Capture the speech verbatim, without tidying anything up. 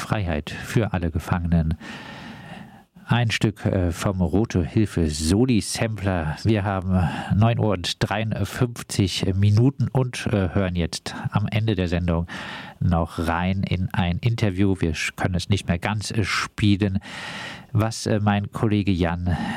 Freiheit für alle Gefangenen. Ein Stück vom Rote Hilfe Soli-Sampler. Wir haben neun Uhr und dreiundfünfzig Minuten und hören jetzt am Ende der Sendung noch rein in ein Interview. Wir können es nicht mehr ganz spielen, was mein Kollege Jan